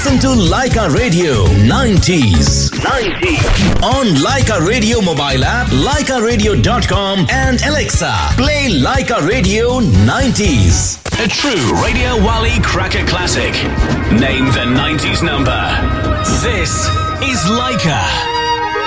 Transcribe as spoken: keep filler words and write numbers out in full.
Listen to Laika Radio nineties. nineties. On Laika Radio mobile app, laika radio dot com and Alexa. Play Laika Radio nineties. A true Radio Wally Cracker classic. Name the nineties number. This is Laika.